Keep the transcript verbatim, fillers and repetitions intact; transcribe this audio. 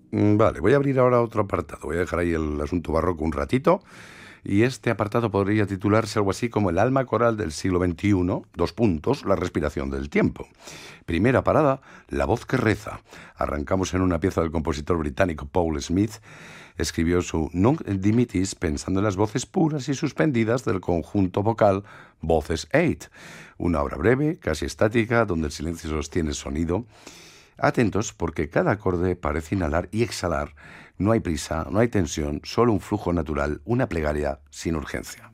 Mm, Vale, voy a abrir ahora otro apartado. Voy a dejar ahí el asunto barroco un ratito. Y este apartado podría titularse algo así como el alma coral del siglo veintiuno, dos puntos, la respiración del tiempo. Primera parada, la voz que reza. Arrancamos en una pieza del compositor británico Paul Smith. Escribió su Nunc Dimittis pensando en las voces puras y suspendidas del conjunto vocal Voces Eight, una obra breve, casi estática, donde el silencio sostiene sonido. Atentos porque cada acorde parece inhalar y exhalar. No hay prisa, no hay tensión, solo un flujo natural, una plegaria sin urgencia.